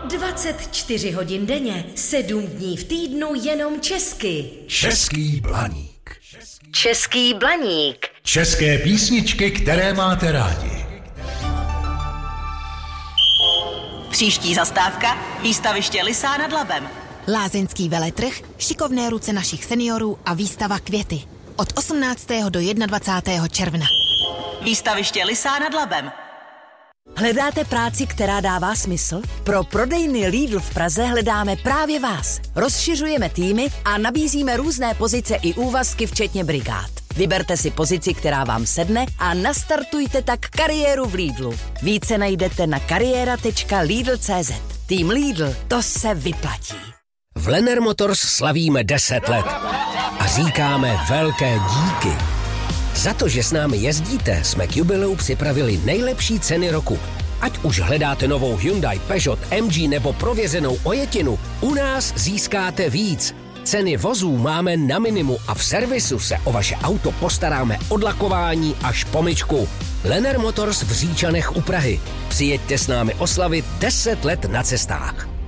24 hodin denně, 7 dní v týdnu jenom česky. Český Blaník. Český Blaník. České písničky, které máte rádi. Příští zastávka, výstaviště Lysá nad Labem. Lázeňský veletrh, šikovné ruce našich seniorů a výstava Květy. Od 18. do 21. června. Výstaviště Lysá nad Labem. Hledáte práci, která dává smysl? Pro prodejny Lidl v Praze hledáme právě vás. Rozšiřujeme týmy a nabízíme různé pozice i úvazky, včetně brigád. Vyberte si pozici, která vám sedne a nastartujte tak kariéru v Lidlu. Více najdete na kariéra.lidl.cz. Tým Lidl, to se vyplatí. V Lenner Motors slavíme 10 let a říkáme velké díky. Za to, že s námi jezdíte, jsme k jubileu připravili nejlepší ceny roku. Ať už hledáte novou Hyundai, Peugeot, MG nebo prověřenou ojetinu, u nás získáte víc. Ceny vozů máme na minimu a v servisu se o vaše auto postaráme od lakování až po myčku. Lenner Motors v Říčanech u Prahy. Přijeďte s námi oslavit 10 let na cestách.